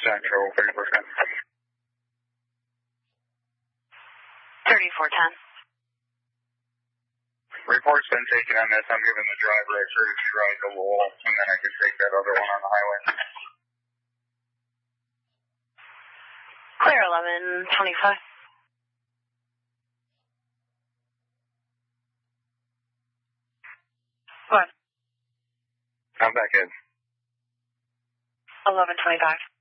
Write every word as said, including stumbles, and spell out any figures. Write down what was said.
Central, thirty-four ten. thirty-four ten. Report's been taken on this. I'm giving the driver a courtesy ride to Lowell, and then I can take that other one on the highway. Clear eleven twenty-five. What? I'm back in. eleven twenty-five.